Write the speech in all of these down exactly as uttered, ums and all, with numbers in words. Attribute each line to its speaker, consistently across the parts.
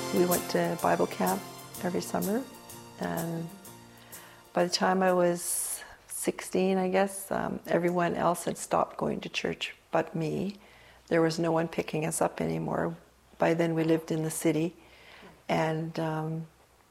Speaker 1: We went to Bible camp every summer, and by the time I was sixteen, I guess, um, everyone else had stopped going to church but me. There was no one picking us up anymore. By then we lived in the city, and um,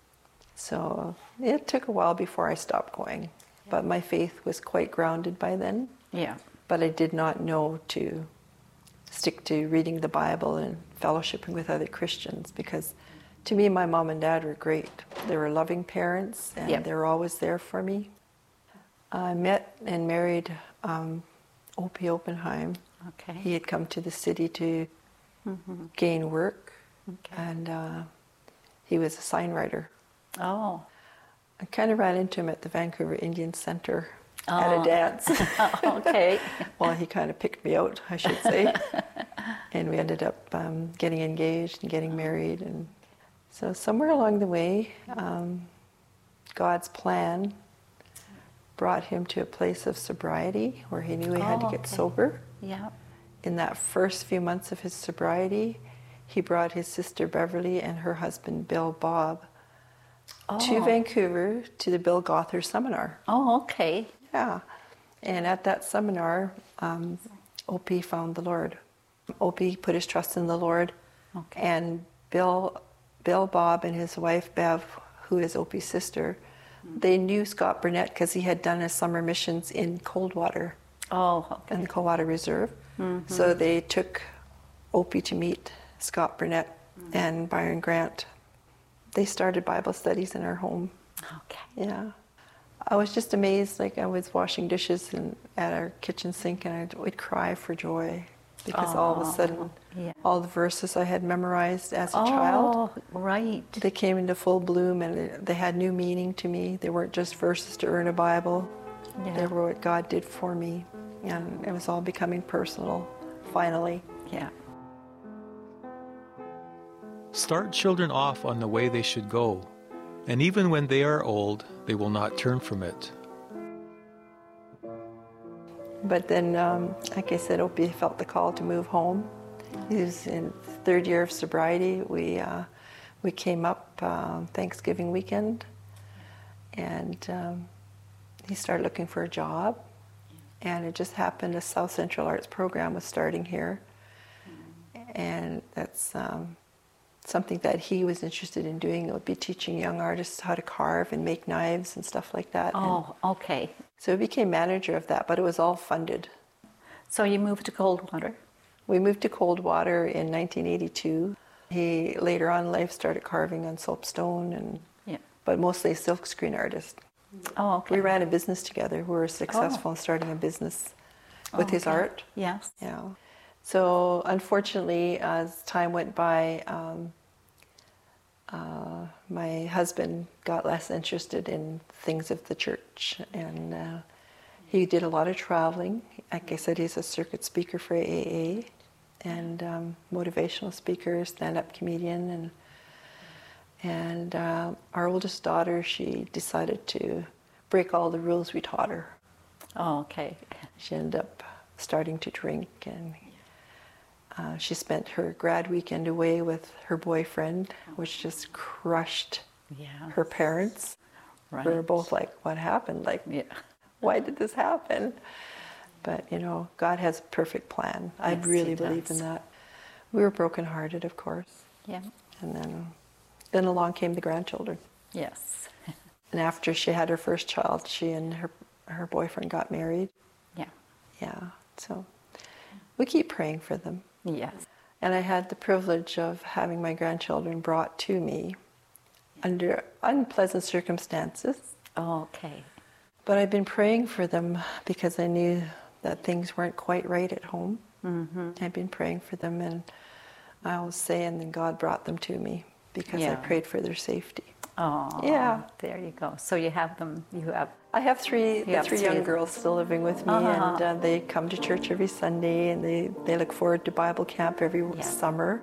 Speaker 1: so it took a while before I stopped going. But my faith was quite grounded by then.
Speaker 2: Yeah.
Speaker 1: But I did not know to stick to reading the Bible and fellowshipping with other Christians, because to me my mom and dad were great. They were loving parents, and
Speaker 2: Yep.
Speaker 1: they were always there for me. I met and married um, Opie Oppenheim.
Speaker 2: Okay.
Speaker 1: He had come to the city to
Speaker 2: Mm-hmm.
Speaker 1: gain work,
Speaker 2: Okay.
Speaker 1: and uh, he was a sign writer.
Speaker 2: Oh.
Speaker 1: I kind of ran into him at the Vancouver Indian Centre at
Speaker 2: Oh.
Speaker 1: a dance.
Speaker 2: Okay.
Speaker 1: Well, he kind of picked me out, I should say. And we ended up um, getting engaged and getting married. And so somewhere along the way, um, God's plan brought him to a place of sobriety where he knew he had to
Speaker 2: Oh,
Speaker 1: get
Speaker 2: okay.
Speaker 1: sober.
Speaker 2: Yeah.
Speaker 1: In that first few months of his sobriety, he brought his sister Beverly and her husband Bill Bob
Speaker 2: Oh.
Speaker 1: to Vancouver to the Bill Gother seminar.
Speaker 2: Oh, okay.
Speaker 1: Yeah. And at that seminar, um, Opie found the Lord. Opie put his trust in the Lord.
Speaker 2: Okay.
Speaker 1: And Bill, Bill Bob and his wife Bev, who is Opie's sister, they knew Scott Burnett because he had done his summer missions in Coldwater,
Speaker 2: Oh, okay.
Speaker 1: in the Coldwater Reserve. So they took Opie to meet Scott Burnett and Byron Grant. They started Bible studies in our home.
Speaker 2: Okay.
Speaker 1: Yeah. I was just amazed. Like, I was washing dishes and at our kitchen sink, and I would cry for joy because all of a sudden,
Speaker 2: yeah.
Speaker 1: all the verses I had memorized as a child,
Speaker 2: Oh, right.
Speaker 1: they came into full bloom, and they had new meaning to me. They weren't just verses to earn a Bible.
Speaker 2: Yeah.
Speaker 1: They were what God did for me, and it was all becoming personal, finally.
Speaker 2: Yeah.
Speaker 3: Start children off on the way they should go, and even when they are old, they will not turn from it.
Speaker 1: But then, um, like I said, Opie felt the call to move home. He was in third year of sobriety. We uh, we came up um, Thanksgiving weekend, and um, he started looking for a job. And it just happened a South Central Arts program was starting here, and that's um, something that he was interested in doing. It would be teaching young artists how to carve and make knives and stuff like that. And
Speaker 2: Oh, okay.
Speaker 1: so he became manager of that, but it was all funded.
Speaker 2: So you moved to Coldwater?
Speaker 1: We moved to Coldwater in nineteen eighty-two. He later on in life started carving on soapstone, and
Speaker 2: Yeah.
Speaker 1: but mostly a silkscreen artist.
Speaker 2: Oh, okay.
Speaker 1: We ran a business together. We were successful in starting a business with
Speaker 2: Oh,
Speaker 1: his
Speaker 2: okay.
Speaker 1: art.
Speaker 2: Yes.
Speaker 1: Yeah. So unfortunately, as time went by, um, uh, my husband got less interested in things of the church, and uh, he did a lot of traveling. Like I said, he's a circuit speaker for A A A, and um, motivational speaker, stand-up comedian, and and uh, our oldest daughter, she decided to break all the rules we taught her.
Speaker 2: Oh, okay.
Speaker 1: She ended up starting to drink, and uh, she spent her grad weekend away with her boyfriend, which just crushed
Speaker 2: Yeah.
Speaker 1: her parents.
Speaker 2: Right.
Speaker 1: We were both like, what happened? Like,
Speaker 2: Yeah.
Speaker 1: why did this happen? But, you know, God has a perfect plan. I
Speaker 2: Yes,
Speaker 1: really
Speaker 2: He
Speaker 1: believe in
Speaker 2: does.
Speaker 1: that. We were brokenhearted, of course.
Speaker 2: Yeah.
Speaker 1: And then, then along came the grandchildren.
Speaker 2: Yes.
Speaker 1: And after she had her first child, she and her, her boyfriend got married.
Speaker 2: Yeah.
Speaker 1: Yeah, so we keep praying for them.
Speaker 2: Yes.
Speaker 1: And I had the privilege of having my grandchildren brought to me under unpleasant circumstances.
Speaker 2: Oh, okay.
Speaker 1: But I've been praying for them because I knew that things weren't quite right at home.
Speaker 2: Mm-hmm.
Speaker 1: I've been praying for them, and I always say, and then God brought them to me because I
Speaker 2: Yeah.
Speaker 1: prayed for their safety.
Speaker 2: Oh.
Speaker 1: Yeah.
Speaker 2: There you go. So you have them. You have.
Speaker 1: I have three,
Speaker 2: You have
Speaker 1: three
Speaker 2: three
Speaker 1: young
Speaker 2: of them.
Speaker 1: girls still living with me,
Speaker 2: Uh-huh.
Speaker 1: and uh, they come to church every Sunday, and they, they look forward to Bible camp every
Speaker 2: Yeah.
Speaker 1: summer.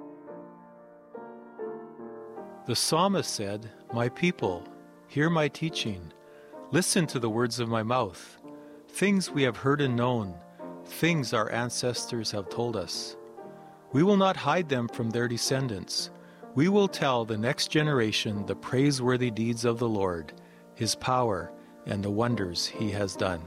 Speaker 3: The psalmist said, "My people, hear my teaching. Listen to the words of my mouth. Things we have heard and known, things our ancestors have told us. We will not hide them from their descendants. We will tell the next generation the praiseworthy deeds of the Lord, his power, and the wonders he has done.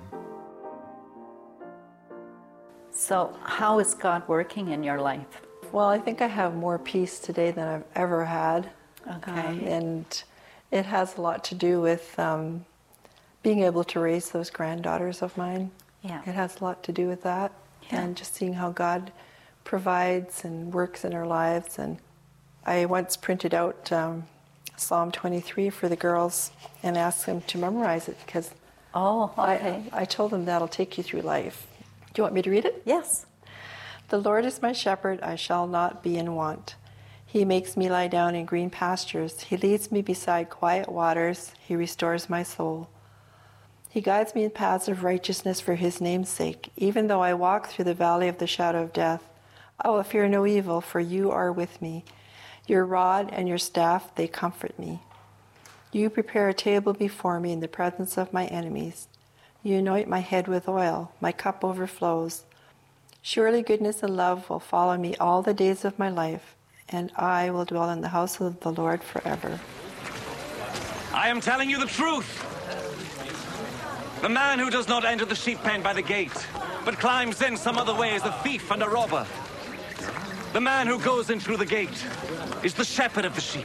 Speaker 2: So, how is God working in your life?
Speaker 1: Well, I think I have more peace today than I've ever had.
Speaker 2: Okay.
Speaker 1: Um, and it has a lot to do with um, being able to raise those granddaughters of mine.
Speaker 2: Yeah.
Speaker 1: It has a lot to do with that.
Speaker 2: Yeah.
Speaker 1: And just seeing how God provides and works in our lives. And I once printed out um, Psalm twenty-three for the girls and asked them to memorize it because
Speaker 2: Oh, okay.
Speaker 1: I, I told them that'll take you through life. Do you want me to read it?
Speaker 2: Yes.
Speaker 1: The Lord is my shepherd, I shall not be in want. He makes me lie down in green pastures. He leads me beside quiet waters. He restores my soul. He guides me in paths of righteousness for his name's sake. Even though I walk through the valley of the shadow of death, I will fear no evil, for you are with me. Your rod and your staff, they comfort me. You prepare a table before me in the presence of my enemies. You anoint my head with oil. My cup overflows. Surely goodness and love will follow me all the days of my life, and I will dwell in the house of the Lord forever.
Speaker 4: I am telling you the truth. The man who does not enter the sheep pen by the gate, but climbs in some other way is a thief and a robber. The man who goes in through the gate is the shepherd of the sheep.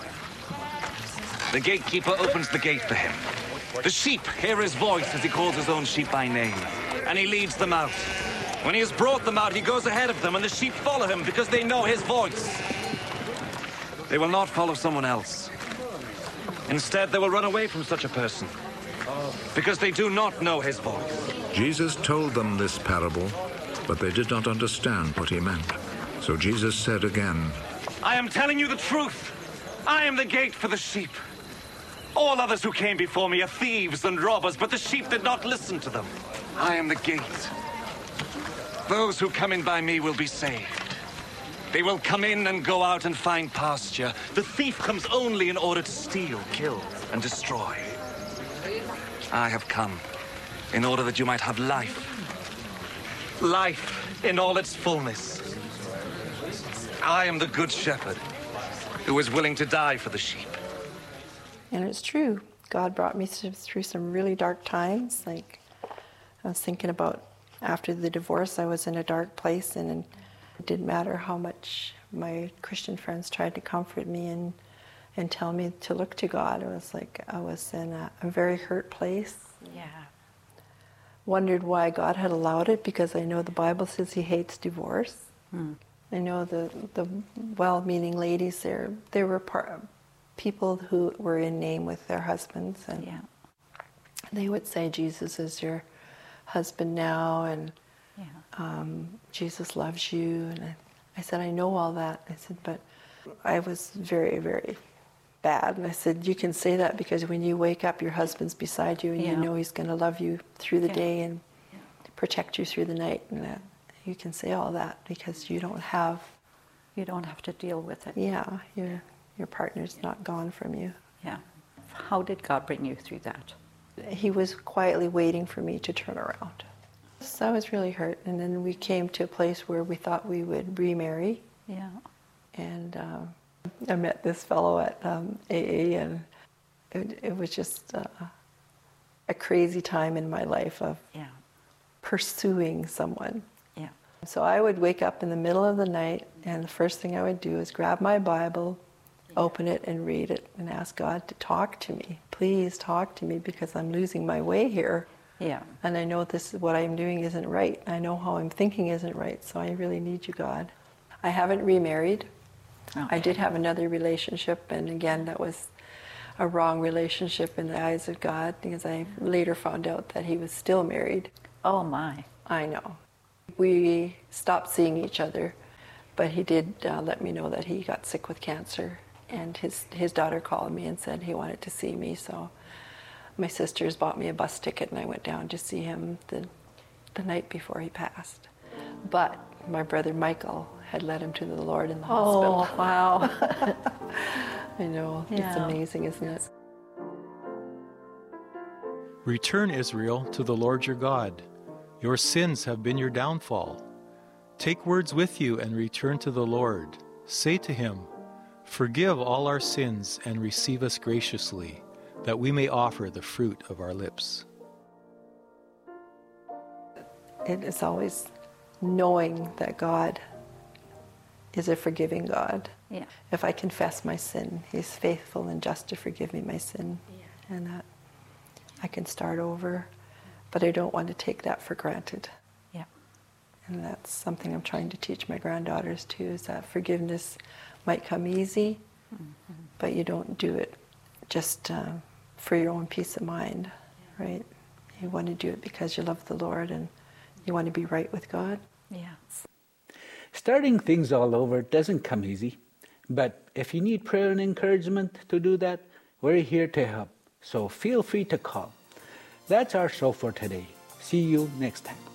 Speaker 4: The gatekeeper opens the gate for him. The sheep hear his voice as he calls his own sheep by name, and he leads them out. When he has brought them out, he goes ahead of them, and the sheep follow him because they know his voice. They will not follow someone else. Instead, they will run away from such a person because they do not know his voice.
Speaker 5: Jesus told them this parable, but they did not understand what he meant. So Jesus said again,
Speaker 4: I am telling you the truth. I am the gate for the sheep. All others who came before me are thieves and robbers, but the sheep did not listen to them. I am the gate. Those who come in by me will be saved. They will come in and go out and find pasture. The thief comes only in order to steal, kill, and destroy. I have come in order that you might have life. Life in all its fullness. I am the good shepherd who is willing to die for the sheep.
Speaker 1: And it's true. God brought me through some really dark times. Like, I was thinking about after the divorce, I was in a dark place, and, and it didn't matter how much my Christian friends tried to comfort me and and tell me to look to God. It was like I was in a, a very hurt place.
Speaker 2: Yeah.
Speaker 1: Wondered why God had allowed it, because I know the Bible says he hates divorce.
Speaker 2: Hmm.
Speaker 1: I know the the well-meaning ladies there, they were part, people who were in name with their husbands, and
Speaker 2: Yeah.
Speaker 1: they would say, Jesus is your husband now, and
Speaker 2: Yeah.
Speaker 1: um, Jesus loves you. And I, I said, I know all that. I said, but I was very, very bad. And I said, you can say that because when you wake up, your husband's beside you, and
Speaker 2: Yeah.
Speaker 1: you know he's going to love you through the
Speaker 2: Okay.
Speaker 1: day and protect you through the night. And that you can say all that because you don't have,
Speaker 2: You don't have to deal with it.
Speaker 1: yeah, your your partner's not gone from you.
Speaker 2: Yeah. How did God bring you through that?
Speaker 1: He was quietly waiting for me to turn around. So I was really hurt, and then we came to a place where we thought we would remarry,
Speaker 2: Yeah.
Speaker 1: and um, I met this fellow at um, A A, and it, it was just uh, a crazy time in my life of
Speaker 2: Yeah.
Speaker 1: pursuing someone.
Speaker 2: Yeah.
Speaker 1: So I would wake up in the middle of the night, and the first thing I would do is grab my Bible, open it and read it, and ask God to talk to me. Please talk to me, because I'm losing my way here.
Speaker 2: Yeah.
Speaker 1: And I know this is what I'm doing isn't right. I know how I'm thinking isn't right, so I really need you, God. I haven't remarried. I did have another relationship, and again, that was a wrong relationship in the eyes of God, because I later found out that he was still married.
Speaker 2: Oh my.
Speaker 1: I know. We stopped seeing each other, but he did uh, let me know that he got sick with cancer, and his, his daughter called me and said he wanted to see me, so my sisters bought me a bus ticket, and I went down to see him the, the night before he passed. But my brother Michael had led him to the Lord in the
Speaker 2: Oh,
Speaker 1: hospital.
Speaker 2: wow.
Speaker 1: I know. It's
Speaker 2: Yeah.
Speaker 1: amazing, isn't it?
Speaker 3: Return, Israel, to the Lord your God. Your sins have been your downfall. Take words with you and return to the Lord. Say to him, Forgive all our sins and receive us graciously, that we may offer the fruit of our lips.
Speaker 1: It is always knowing that God is a forgiving God.
Speaker 2: Yeah.
Speaker 1: If I confess my sin, He's faithful and just to forgive me my sin. Yeah. And that I can start over, but I don't want to take that for granted.
Speaker 2: Yeah.
Speaker 1: And that's something I'm trying to teach my granddaughters too, is that forgiveness might come easy, mm-hmm. but you don't do it just uh, for your own peace of mind, yeah. right? You want to do it because you love the Lord and you want to be right with God.
Speaker 2: Yes.
Speaker 6: Starting things all over doesn't come easy, but if you need prayer and encouragement to do that, we're here to help. So feel free to call. That's our show for today. See you next time.